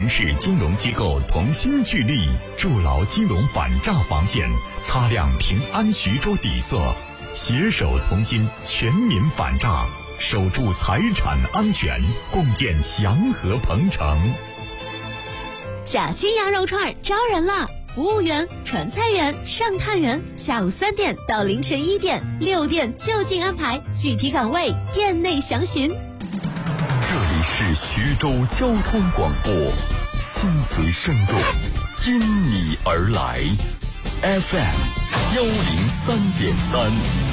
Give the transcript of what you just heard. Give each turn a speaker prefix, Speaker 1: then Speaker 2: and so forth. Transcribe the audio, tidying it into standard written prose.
Speaker 1: 城市金融机构同心聚力，筑牢金融反诈防线，擦亮平安徐州底色，携手同心，全民反诈，守住财产安全，共建祥和鹏城。
Speaker 2: 假期羊肉串招人了！服务员、传菜员、上探员，下午3点到凌晨1点，6点就近安排，具体岗位店内详询。
Speaker 1: 这里是徐州交通广播，心随声动，因你而来 ，FM103.3。